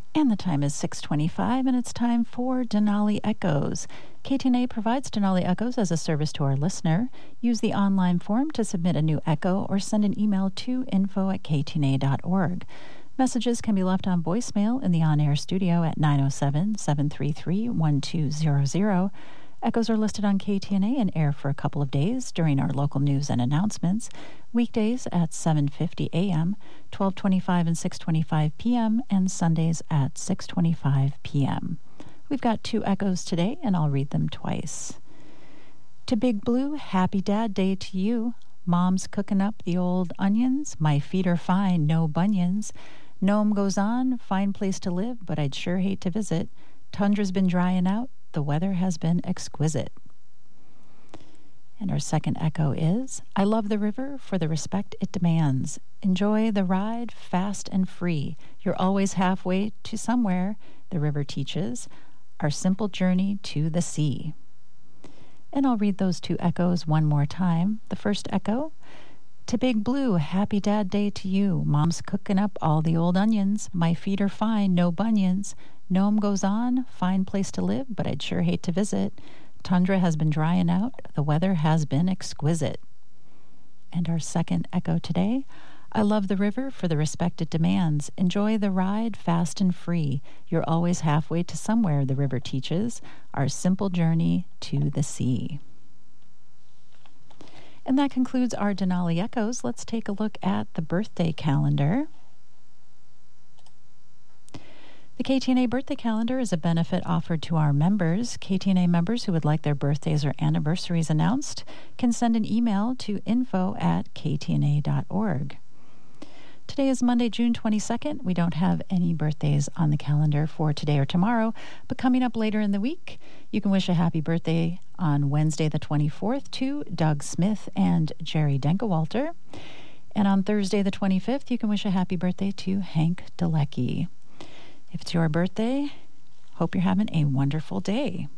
And the time is 6:25, and it's time for Denali Echoes. KTNA provides Denali Echoes as a service to our listener. Use the online form to submit a new echo or send an email to info@ktna.org. Messages can be left on voicemail in the on-air studio at 907-733-1200. Echoes are listed on KTNA and air for a couple of days during our local news and announcements. Weekdays at 7:50 a.m., 12:25 and 6:25 p.m., and Sundays at 6:25 p.m. We've got 2 echoes today, and I'll read them twice. To Big Blue, happy Dad Day to you. Mom's cooking up the old onions. My feet are fine, no bunions. Nome goes on, fine place to live, but I'd sure hate to visit. Tundra's been drying out. The weather has been exquisite. And our second echo is, I love the river for the respect it demands. Enjoy the ride, fast and free. You're always halfway to somewhere, the river teaches, our simple journey to the sea. And I'll read those 2 echoes one more time. The first echo, to Big Blue, happy Dad Day to you. Mom's cooking up all the old onions. My feet are fine, no bunions. Nome goes on, fine place to live, but I'd sure hate to visit. Tundra has been drying out. The weather has been exquisite. And our second echo today, I love the river for the respect it demands. Enjoy the ride, fast and free. You're always halfway to somewhere, the river teaches, our simple journey to the sea. And that concludes our Denali Echoes. Let's take a look at the birthday calendar. The KTNA birthday calendar is a benefit offered to our members. KTNA members who would like their birthdays or anniversaries announced can send an email to info@ktna.org. Today is Monday, June 22nd. We don't have any birthdays on the calendar for today or tomorrow, but coming up later in the week, you can wish a happy birthday on Wednesday the 24th to Doug Smith and Jerry Denkewalter. And on Thursday the 25th, you can wish a happy birthday to Hank Dalecki. If it's your birthday, hope you're having a wonderful day.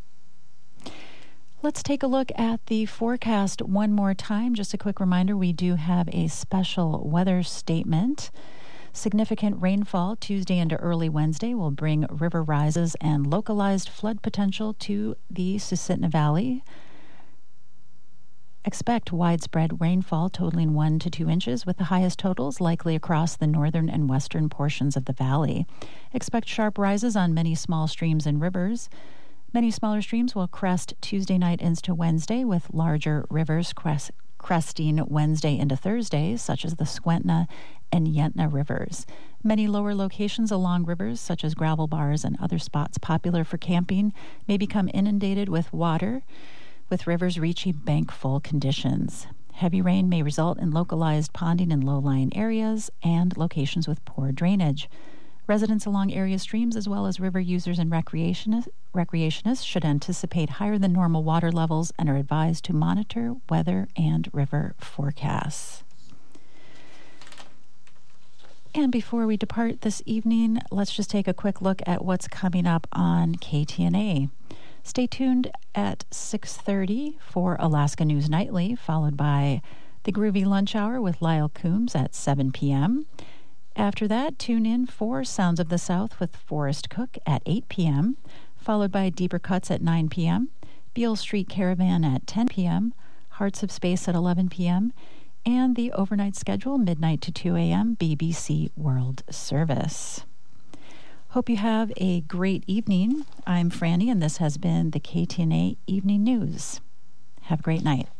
Let's take a look at the forecast one more time. Just a quick reminder, we do have a special weather statement. Significant rainfall Tuesday into early Wednesday will bring river rises and localized flood potential to the Susitna Valley. Expect widespread rainfall totaling 1 to 2 inches, with the highest totals likely across the northern and western portions of the valley. Expect sharp rises on many small streams and rivers. Many smaller streams will crest Tuesday night into Wednesday, with larger rivers cresting Wednesday into Thursday, such as the Skwentna and Yentna rivers. Many lower locations along rivers, such as gravel bars and other spots popular for camping, may become inundated with water, with rivers reaching bank-full conditions. Heavy rain may result in localized ponding in low-lying areas and locations with poor drainage. Residents along area streams, as well as river users and recreationists, should anticipate higher than normal water levels and are advised to monitor weather and river forecasts. And before we depart this evening, let's just take a quick look at what's coming up on KTNA. Stay tuned at 6:30 for Alaska News Nightly, followed by the Groovy Lunch Hour with Lyle Coombs at 7 p.m. After that, tune in for Sounds of the South with Forrest Cook at 8 p.m., followed by Deeper Cuts at 9 p.m., Beale Street Caravan at 10 p.m., Hearts of Space at 11 p.m., and the overnight schedule, midnight to 2 a.m., BBC World Service. Hope you have a great evening. I'm Franny, and this has been the KTNA Evening News. Have a great night.